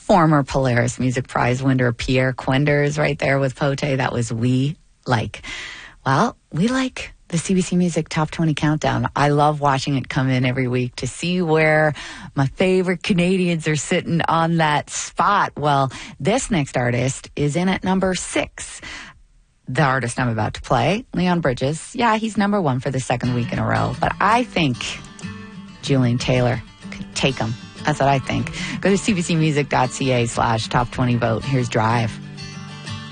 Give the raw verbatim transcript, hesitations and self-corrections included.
former Polaris Music Prize winner Pierre Quenders right there with Pote. That was We Like. Well, we like the C B C Music Top twenty Countdown. I love watching it come in every week to see where my favorite Canadians are sitting on that spot. Well, this next artist is in at number six. The artist I'm about to play, Leon Bridges. Yeah, he's number one for the second week in a row. But I think Julian Taylor could take him. That's what I think. Go to cbcmusic.ca slash top 20 vote. Here's Drive.